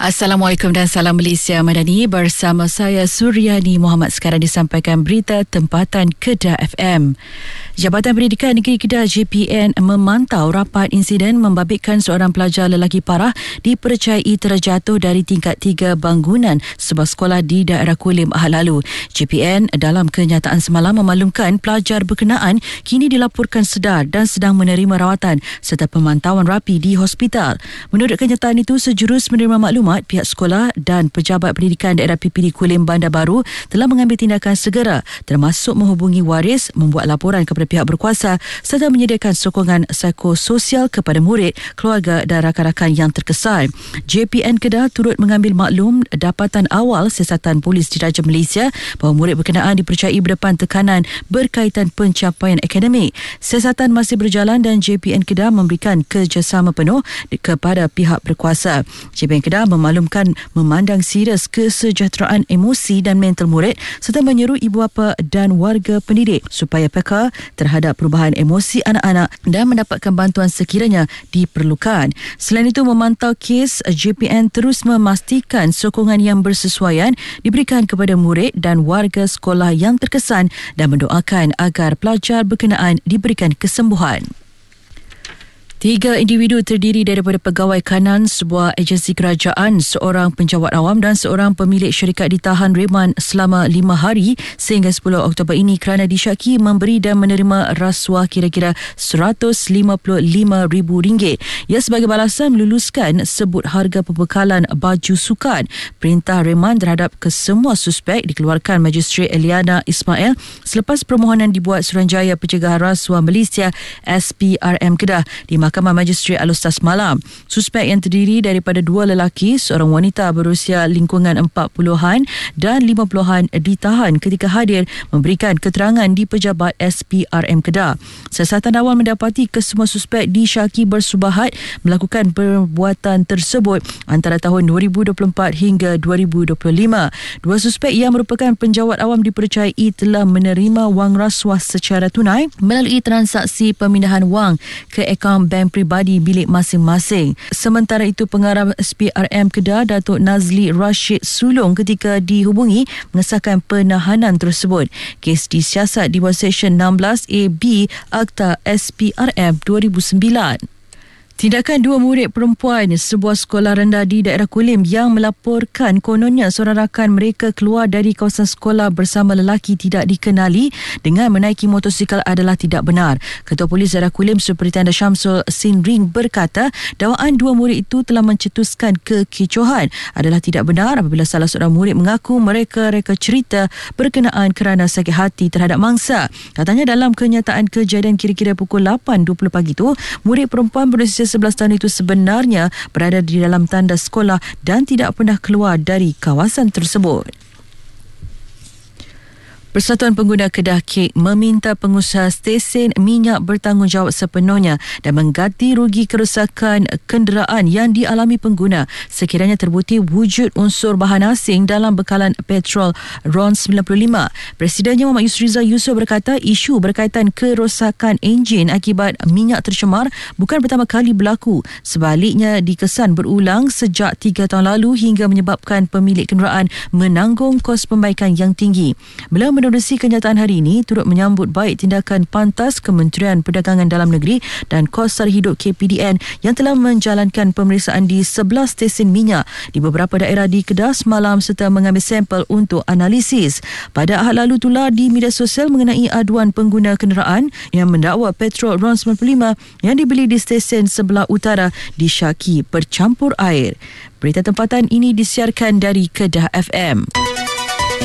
Assalamualaikum dan salam Malaysia Madani. Bersama saya Suryani Muhammad. Sekarang disampaikan berita tempatan Kedah FM. Jabatan Pendidikan Negeri Kedah JPN memantau rapat insiden membabitkan seorang pelajar lelaki parah dipercayai terjatuh dari tingkat 3 bangunan sebuah sekolah di daerah Kulim Ahad lalu. JPN dalam kenyataan semalam memaklumkan pelajar berkenaan kini dilaporkan sedar dan sedang menerima rawatan serta pemantauan rapi di hospital. Menurut kenyataan itu, sejurus menerima maklumat pihak sekolah dan pejabat pendidikan daerah PPD Kulim Bandar Baru telah mengambil tindakan segera termasuk menghubungi waris, membuat laporan kepada pihak berkuasa serta menyediakan sokongan psikososial kepada murid, keluarga dan rakan-rakan yang terkesan. JPN Kedah turut mengambil maklum dapatan awal siasatan polis Diraja Malaysia bahawa murid berkenaan dipercayai berdepan tekanan berkaitan pencapaian akademik. Siasatan masih berjalan dan JPN Kedah memberikan kerjasama penuh kepada pihak berkuasa. JPN Kedah memaklumkan memandang serius kesejahteraan emosi dan mental murid serta menyeru ibu bapa dan warga pendidik supaya peka terhadap perubahan emosi anak-anak dan mendapatkan bantuan sekiranya diperlukan. Selain itu, memantau kes, JPN terus memastikan sokongan yang bersesuaian diberikan kepada murid dan warga sekolah yang terkesan dan mendoakan agar pelajar berkenaan diberikan kesembuhan. 3 individu terdiri daripada pegawai kanan sebuah agensi kerajaan, seorang penjawat awam dan seorang pemilik syarikat ditahan reman selama 5 hari sehingga 10 Oktober ini kerana disyaki memberi dan menerima rasuah kira-kira RM155,000. Ia sebagai balasan meluluskan sebut harga pembekalan baju sukan. Perintah reman terhadap kesemua suspek dikeluarkan Magistrate Eliana Ismail selepas permohonan dibuat Suruhanjaya Pencegahan Rasuah Malaysia SPRM Kedah di Mahkamah Magistrate Alustas malam. Suspek yang terdiri daripada 2 lelaki, seorang wanita berusia lingkungan 40-an dan 50-an ditahan ketika hadir memberikan keterangan di pejabat SPRM Kedah. Siasatan awal mendapati kesemua suspek disyaki bersubahat melakukan perbuatan tersebut antara tahun 2024 hingga 2025. 2 suspek yang merupakan penjawat awam dipercayai telah menerima wang rasuah secara tunai melalui transaksi pemindahan wang ke akaun bank pribadi bilik masing-masing. Sementara itu, pengarah SPRM Kedah Datuk Nazli Rashid sulung ketika dihubungi mengesahkan penahanan tersebut. Kes disiasat di bawah Seksyen 16AB Akta SPRM 2009. Tindakan 2 murid perempuan sebuah sekolah rendah di daerah Kulim yang melaporkan kononnya seorang rakan mereka keluar dari kawasan sekolah bersama lelaki tidak dikenali dengan menaiki motosikal adalah tidak benar. Ketua Polis daerah Kulim Superintendent Syamsul Sinring berkata dakwaan 2 murid itu telah mencetuskan kekecohan adalah tidak benar apabila salah seorang murid mengaku mereka reka cerita berkenaan kerana sakit hati terhadap mangsa. Katanya dalam kenyataan kejadian kira-kira pukul 8.20 pagi itu, murid perempuan berusia 11 tahun itu sebenarnya berada di dalam tandas sekolah dan tidak pernah keluar dari kawasan tersebut. Persatuan Pengguna Kedah KEK meminta pengusaha stesen minyak bertanggungjawab sepenuhnya dan mengganti rugi kerosakan kenderaan yang dialami pengguna sekiranya terbukti wujud unsur bahan asing dalam bekalan petrol RON 95. Presidennya Muhammad Yusriza Yusof berkata isu berkaitan kerosakan enjin akibat minyak tercemar bukan pertama kali berlaku. Sebaliknya dikesan berulang sejak 3 tahun lalu hingga menyebabkan pemilik kenderaan menanggung kos pembaikan yang tinggi. Beliau menerusi kenyataan hari ini turut menyambut baik tindakan pantas Kementerian Perdagangan Dalam Negeri dan Kos Sara Hidup KPDN yang telah menjalankan pemeriksaan di 11 stesen minyak di beberapa daerah di Kedah semalam serta mengambil sampel untuk analisis. Pada Ahad lalu tular di media sosial mengenai aduan pengguna kenderaan yang mendakwa petrol RON 95 yang dibeli di stesen sebelah utara disyaki bercampur air. Berita tempatan ini disiarkan dari Kedah FM.